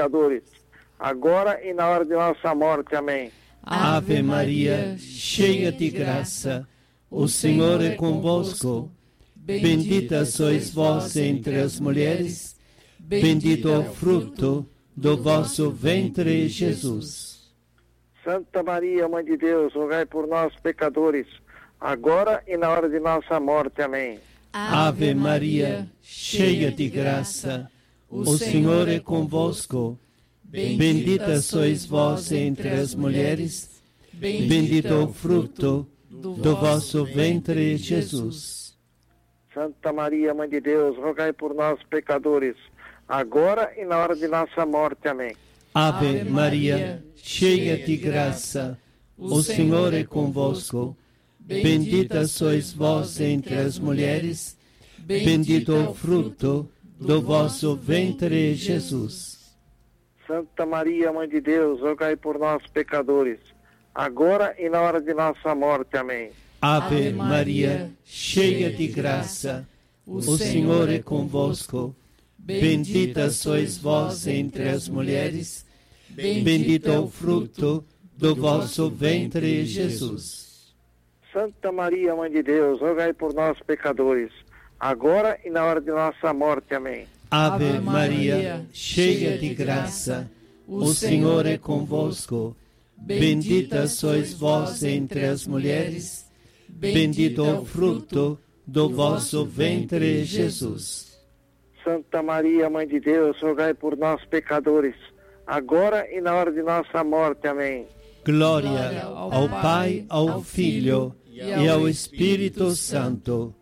pecadores, agora e na hora de nossa morte. Amém. Ave Maria, cheia de graça, o Senhor é convosco. Bendita sois vós entre as mulheres, bendito é o fruto do vosso ventre, Jesus. Santa Maria, Mãe de Deus, rogai por nós, pecadores, agora e na hora de nossa morte. Amém. Ave Maria, cheia de graça, o Senhor é convosco. Bendita sois vós entre as mulheres, bendito é o fruto do vosso ventre, Jesus. Santa Maria, Mãe de Deus, rogai por nós, pecadores, agora e na hora de nossa morte. Amém. Ave Maria, cheia de graça, o Senhor é convosco. Bendita sois vós entre as mulheres, bendito é o fruto do vosso ventre, Jesus. Santa Maria, Mãe de Deus, rogai por nós, pecadores, agora e na hora de nossa morte. Amém. Ave Maria, cheia de graça, o Senhor é convosco. Bendita sois vós entre as mulheres, bendito é o fruto do vosso ventre, Jesus. Santa Maria, Mãe de Deus, rogai por nós, pecadores, agora e na hora de nossa morte. Amém. Ave Maria, cheia de graça, o Senhor é convosco. Bendita sois vós entre as mulheres, bendito é o fruto do vosso ventre, Jesus. Santa Maria, Mãe de Deus, rogai por nós, pecadores, agora e na hora de nossa morte. Amém. Glória ao Pai, ao Filho e ao Espírito Santo.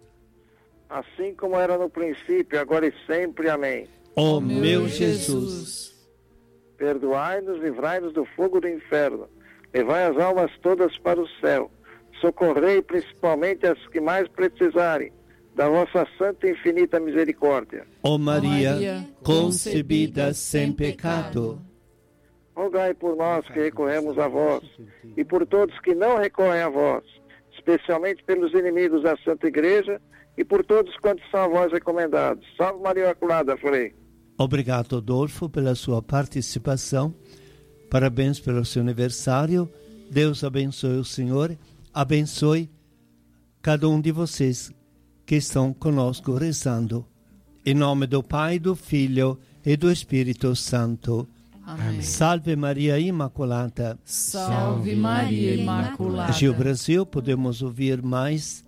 Assim como era no princípio, agora e sempre. Amém. Ó meu Jesus, perdoai-nos, livrai-nos do fogo do inferno, levai as almas todas para o céu, socorrei principalmente as que mais precisarem da vossa santa e infinita misericórdia. ó Maria, concebida sem pecado, Rogai por nós que recorremos a vós e por todos que não recorrem a vós, especialmente pelos inimigos da Santa Igreja e por todos quantos são a vós recomendados. Salve Maria Imaculada, Frei. Obrigado, Adolfo, pela sua participação. Parabéns pelo seu aniversário. Deus abençoe o Senhor. Abençoe cada um de vocês que estão conosco rezando. Em nome do Pai, do Filho e do Espírito Santo. Amém. Salve Maria Imaculada. Salve Maria Imaculada. Gil Brasil, podemos ouvir mais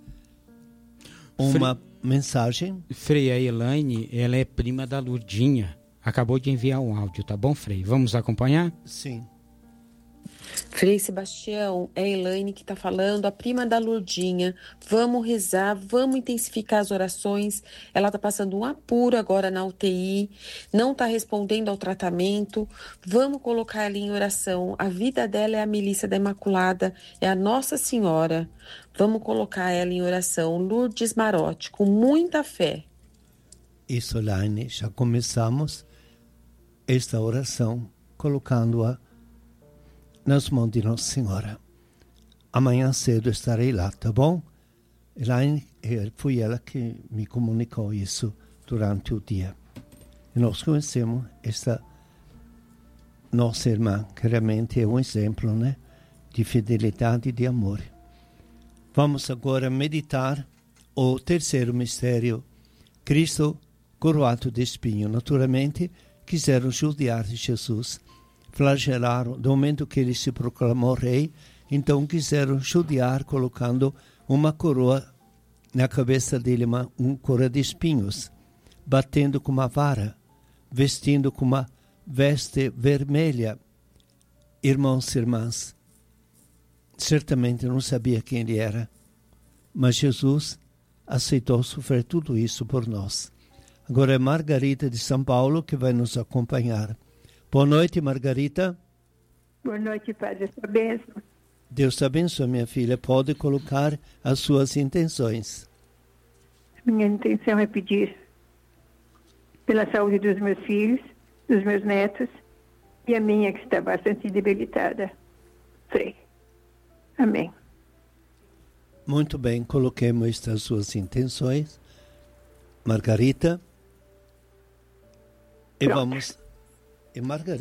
uma mensagem? Frei, a Elaine, ela é prima da Lurdinha. Acabou de enviar um áudio, tá bom, Frei? Vamos acompanhar? Sim. Frei Sebastião, é a Elaine que está falando, a prima da Lurdinha. Vamos rezar, vamos intensificar as orações. Ela está passando um apuro agora na UTI, não está respondendo ao tratamento. Vamos colocar ela em oração. A vida dela é a milícia da Imaculada, é a Nossa Senhora. Vamos colocar ela em oração. Lourdes Marotti, com muita fé. Isso, Elaine, já começamos esta oração colocando-a nas mãos de Nossa Senhora. Amanhã cedo estarei lá, tá bom? Elaine, foi ela que me comunicou isso durante o dia. E nós conhecemos esta nossa irmã, que realmente é um exemplo, né, de fidelidade e de amor. Vamos agora meditar o terceiro mistério. Cristo coroado de espinho. Naturalmente, quiseram judiar de Jesus. Flagelaram, do momento que ele se proclamou rei, então quiseram judiar colocando uma coroa na cabeça dele, uma coroa de espinhos, batendo com uma vara, vestindo com uma veste vermelha. Irmãos e irmãs, certamente não sabia quem ele era, mas Jesus aceitou sofrer tudo isso por nós. Agora é Margarita de São Paulo que vai nos acompanhar. Boa noite, Margarita. Boa noite, Padre. Essa bênção. Deus te abençoe, minha filha. Pode colocar as suas intenções. Minha intenção é pedir pela saúde dos meus filhos, dos meus netos e a minha, que está bastante debilitada. Frei. Amém. Muito bem, coloquemos estas suas intenções. Margarita. E Pronto. vamos... E Margarita.